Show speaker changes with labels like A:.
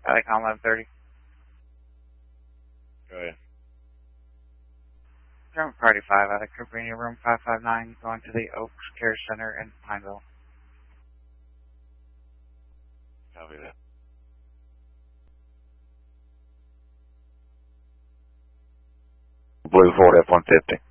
A: Telecom 1130.
B: Go ahead.
A: German Party 5 out of Cabrini Room 559 going to the Oaks Care Center in Pineville.
B: Copy that.
C: Blue 4 F-150.